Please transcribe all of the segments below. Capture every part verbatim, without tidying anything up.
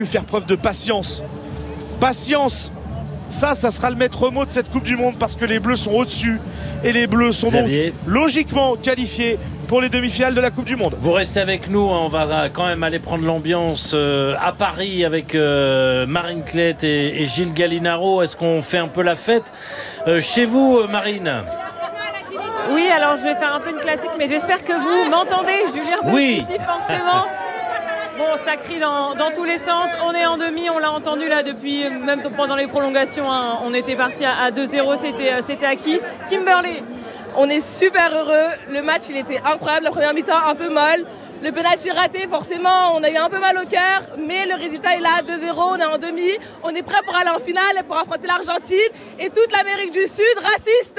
Faire preuve de patience. Patience, ça, ça sera le maître mot de cette Coupe du Monde parce que les Bleus sont au-dessus et les Bleus sont Xavier. donc logiquement qualifiés pour les demi-finales de la Coupe du Monde. Vous restez avec nous, on va quand même aller prendre l'ambiance euh, à Paris avec euh, Marine Clette et, et Gilles Gallinaro. Est-ce qu'on fait un peu la fête euh, chez vous, Marine ? Oui, alors je vais faire un peu une classique, mais j'espère que vous m'entendez, Julien. Oui. Ici, forcément. Bon, ça crie dans, dans tous les sens. On est en demi, on l'a entendu là depuis, même pendant les prolongations. Hein, on était parti à, à deux zéro, c'était, c'était acquis. Kimberly. On est super heureux. Le match, il était incroyable. La première mi-temps, un peu molle. Le penalty raté, forcément, on a eu un peu mal au cœur. Mais le résultat est là, deux zéro, on est en demi. On est prêt pour aller en finale et pour affronter l'Argentine et toute l'Amérique du Sud raciste.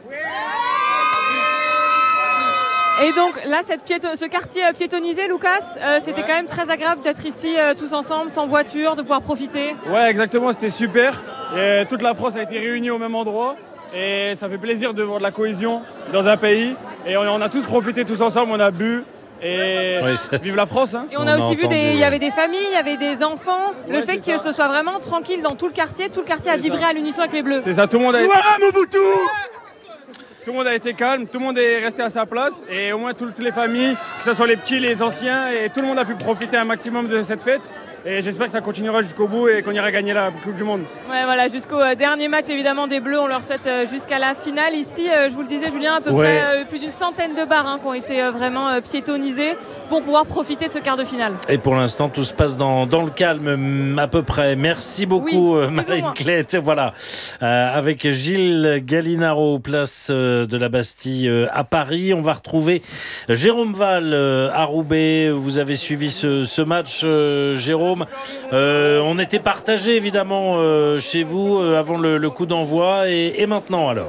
Et donc là, cette piéton, ce quartier piétonnisé, Lucas, euh, c'était ouais. quand même très agréable d'être ici euh, tous ensemble, sans voiture, de pouvoir profiter. Ouais, exactement, c'était super. Et toute la France a été réunie au même endroit. Et ça fait plaisir de voir de la cohésion dans un pays. Et on, on a tous profité tous ensemble, on a bu. Et oui, vive la France hein. Et on a aussi vu, il y avait des familles, il y avait des enfants. Le ouais, fait que ça. ce soit vraiment tranquille dans tout le quartier, tout le quartier a vibré à l'unisson avec les Bleus. C'est ça, tout le monde a été... Ouais, Mobutu Tout le monde a été calme, tout le monde est resté à sa place. Et au moins toutes les familles, que ce soit les petits, les anciens, et tout le monde a pu profiter un maximum de cette fête. Et j'espère que ça continuera jusqu'au bout et qu'on ira gagner la Coupe du Monde. Ouais, voilà, jusqu'au euh, dernier match évidemment des Bleus, on leur souhaite euh, jusqu'à la finale. Ici, euh, je vous le disais, Julien, à peu ouais. près euh, plus d'une centaine de bars hein, qui ont été euh, vraiment euh, piétonnisés pour pouvoir profiter de ce quart de finale. Et pour l'instant, tout se passe dans, dans le calme à peu près. Merci beaucoup, oui, Marine Clette. Voilà, euh, avec Gilles Gallinaro, place euh, de la Bastille euh, à Paris. On va retrouver Jérôme Val euh, à Roubaix. Vous avez suivi ce, ce match, euh, Jérôme. Euh, on était partagés évidemment euh, chez vous euh, avant le, le coup d'envoi et, et maintenant alors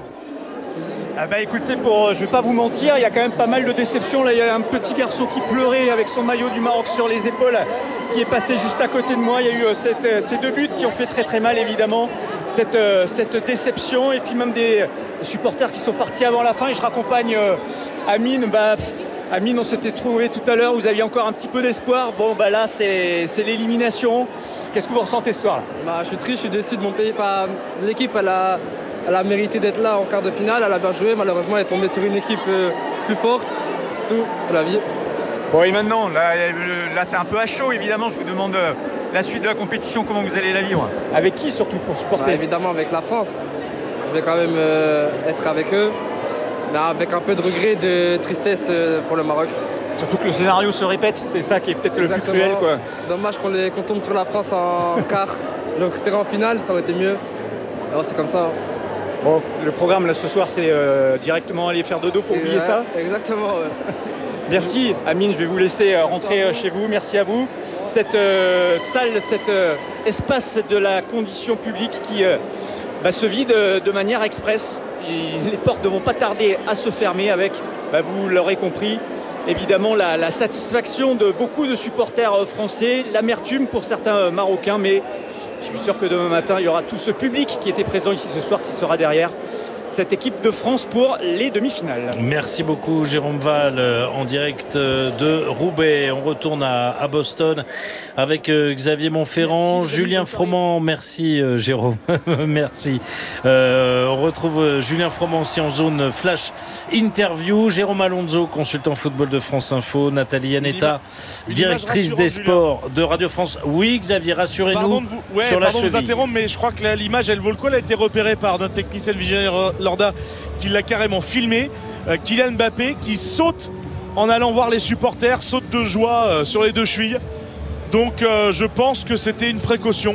ah bah écoutez, pour, je vais pas vous mentir, il y a quand même pas mal de déceptions. Là, il y a un petit garçon qui pleurait avec son maillot du Maroc sur les épaules qui est passé juste à côté de moi. Il y a eu euh, cette, euh, ces deux buts qui ont fait très très mal évidemment, cette, euh, cette déception et puis même des supporters qui sont partis avant la fin. Et je raccompagne euh, Amine. Bah, Amine, on s'était trouvé tout à l'heure, vous aviez encore un petit peu d'espoir. Bon, bah là, c'est, c'est l'élimination. Qu'est-ce que vous ressentez ce soir-là ? Bah, je suis triste, je suis déçu de mon pays. Enfin, l'équipe, elle a, elle a mérité d'être là en quart de finale, elle a bien joué. Malheureusement, elle est tombée sur une équipe euh, plus forte. C'est tout, c'est la vie. Bon, et maintenant, là, là c'est un peu à chaud, évidemment. Je vous demande euh, la suite de la compétition, comment vous allez la vivre ? Avec qui, surtout, pour supporter ? Bah, évidemment, avec la France. Je vais quand même euh, être avec eux. Mais avec un peu de regret, de tristesse pour le Maroc. Surtout que le scénario se répète, c'est ça qui est peut-être Exactement. le plus cruel. Quoi. Dommage qu'on, les, qu'on tombe sur la France en quart. Donc faire en finale, ça aurait été mieux. Alors c'est comme ça. Bon, le programme là ce soir, c'est euh, directement aller faire dodo pour Et oublier ouais, ça. Exactement. Ouais. Merci Amine, je vais vous laisser rentrer Merci chez vous. Merci à vous. Cette euh, salle, cet euh, espace de la condition publique qui euh, bah, se vide de manière express. Et les portes ne vont pas tarder à se fermer avec, bah vous l'aurez compris, évidemment la, la satisfaction de beaucoup de supporters français, l'amertume pour certains Marocains, mais je suis sûr que demain matin, il y aura tout ce public qui était présent ici ce soir qui sera derrière cette équipe de France pour les demi-finales. Merci beaucoup Jérôme Val en direct de Roubaix. On retourne à, à Boston avec euh, Xavier Montferrand, merci, Julien Froment. Merci euh, Jérôme, merci. Euh, on retrouve euh, Julien Froment aussi en zone flash interview. Jérôme Alonso, consultant football de France Info. Nathalie Anetta, directrice des sports Julien. de Radio France. Oui Xavier, rassurez-nous pardon de vous, ouais, sur la cheville. Pardon de vous interrompre, mais je crois que la, l'image elle vaut le coup. Elle a été repérée par notre technicien Vigénie Lorda qui l'a carrément filmé. euh, Kylian Mbappé qui saute en allant voir les supporters, saute de joie euh, sur les deux chevilles. Donc euh, je pense que c'était une précaution.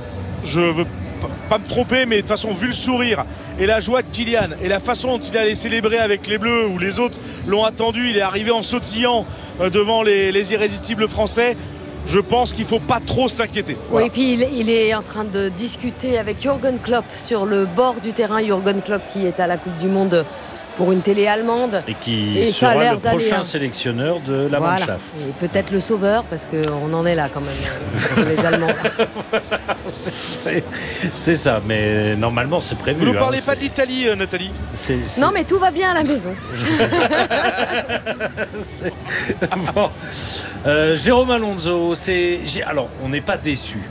Je veux pas me tromper, mais de toute façon vu le sourire et la joie de Kylian et la façon dont il allait célébrer avec les Bleus où les autres l'ont attendu, il est arrivé en sautillant euh, devant les, les irrésistibles français. Je pense qu'il ne faut pas trop s'inquiéter. Voilà. Oui, et puis il, il est en train de discuter avec Jürgen Klopp sur le bord du terrain. Jürgen Klopp qui est à la Coupe du Monde pour une télé allemande. Et qui Et ça a sera l'air le d'aller, prochain hein. sélectionneur de la Voilà. Mannschaft. Et peut-être le sauveur, parce qu'on en est là quand même, euh, les Allemands. C'est- C'est c'est ça, mais normalement c'est prévu. Vous ne nous hein, parlez pas c'est- de l'Italie, euh, Nathalie? c'est- c'est- Non, mais tout va bien à la maison. c'est- Bon. Euh, Jérôme Alonso, c'est j'ai- alors on n'est pas déçu.